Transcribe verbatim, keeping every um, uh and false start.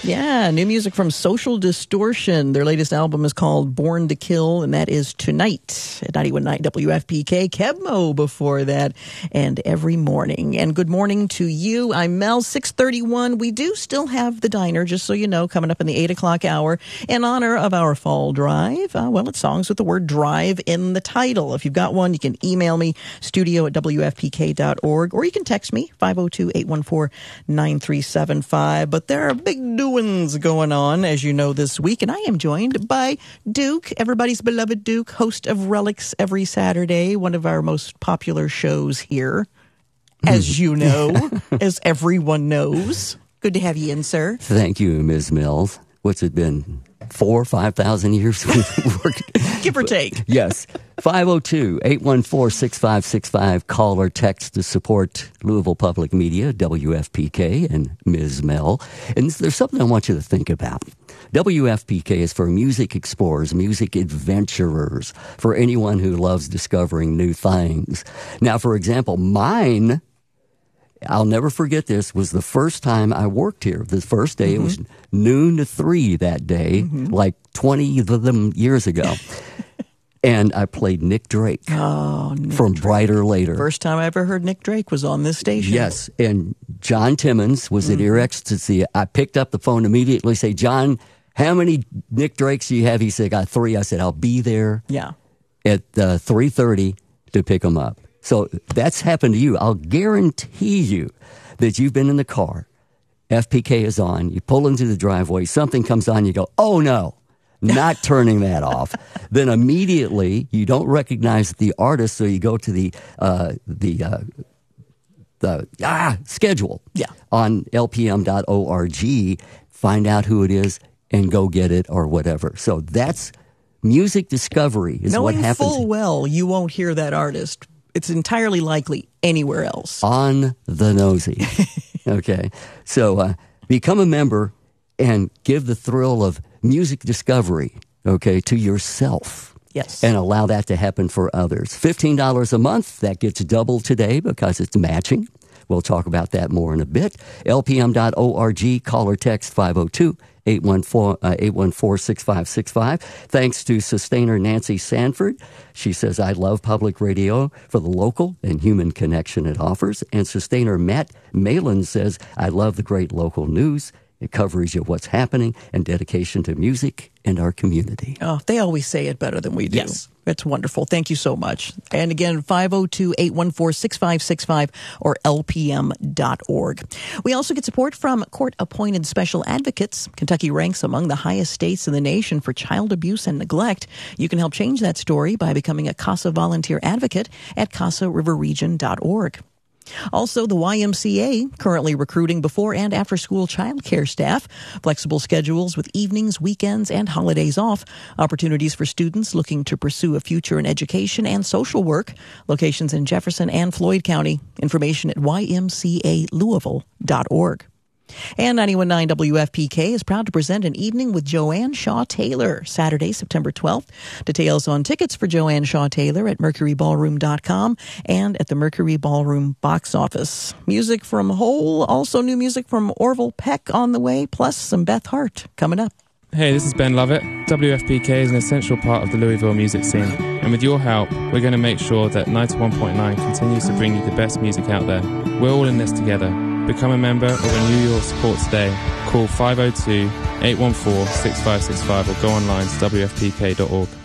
Yeah, new music from Social Distortion. Their latest album is called Born to Kill, and that is tonight at ninety-one point nine W F P K. Kebmo before that, and Every Morning. And good morning to you. I'm Mel, six thirty-one. We do still have the diner, just so you know, coming up in the eight o'clock hour in honor of our fall drive. Uh, well, it's songs with the word drive in the title. If you've got one, you can email me, studio at W F P K dot org, or you can text me, five oh two, eight one four, nine three seven five. But there are big doings going on, as you know, this week, and I am joined by Duke, everybody's beloved Duke, host of Relics every Saturday, one of our most popular shows here, as you know, as everyone knows. Good to have you in, sir. Thank you, Miz Mills. What's it been? Four, five thousand years we've worked. Give or take. Yes. five oh two, eight one four, six five six five. Call or text to support Louisville Public Media, W F P K, and Miz Mel. And there's something I want you to think about. W F P K is for music explorers, music adventurers, for anyone who loves discovering new things. Now, for example, mine, I'll never forget this, was the first time I worked here. The first day, mm-hmm. It was noon to three that day, mm-hmm. like twenty of them years ago. And I played Nick Drake oh, Nick from Drake. Brighter Later. First time I ever heard Nick Drake was on this station. Yes, and John Timmons was mm-hmm. at Ear Ecstasy. I picked up the phone immediately, say, John, how many Nick Drakes do you have? He said, I got three. I said, I'll be there yeah. at uh, three thirty to pick them up. So that's happened to you. I'll guarantee you that you've been in the car, F P K is on, you pull into the driveway, something comes on, you go, oh no, not turning that off. Then immediately you don't recognize the artist, so you go to the uh, the uh, the ah, schedule yeah. on L P M dot org, find out who it is, and go get it or whatever. So that's music discovery is Knowing what happens. full well you won't hear that artist. It's entirely likely anywhere else. On the nosy. Okay. So uh, become a member and give the thrill of music discovery, okay, to yourself. Yes. And allow that to happen for others. fifteen dollars a month, that gets doubled today because it's matching. We'll talk about that more in a bit. L P M dot org, call or text five oh two, eight one four, six five six five. Thanks to sustainer Nancy Sanford. She says, I love public radio for the local and human connection it offers. And sustainer Matt Malin says, I love the great local news. It coverage of what's happening and dedication to music and our community. Oh, they always say it better than we do. Yes. It's wonderful. Thank you so much. And again, five oh two, eight one four, six five six five or L P M dot org. We also get support from court-appointed special advocates. Kentucky ranks among the highest states in the nation for child abuse and neglect. You can help change that story by becoming a CASA volunteer advocate at casa river region dot org. Also, the Y M C A currently recruiting before and after school childcare staff, flexible schedules with evenings, weekends, and holidays off, opportunities for students looking to pursue a future in education and social work, locations in Jefferson and Floyd County. Information at Y M C A Louisville dot org. And ninety-one point nine W F P K is proud to present an evening with Joanne Shaw Taylor, Saturday, September twelfth. Details on tickets for Joanne Shaw Taylor at mercury ballroom dot com and at the Mercury Ballroom box office. Music from Hole, also new music from Orville Peck on the way, plus some Beth Hart coming up. Hey, this is Ben Lovett. W F P K is an essential part of the Louisville music scene, and with your help, we're going to make sure that ninety-one point nine continues to bring you the best music out there. We're all in this together. Become a member or renew your support today. Call five oh two, eight one four, six five six five or go online to W F P K dot org.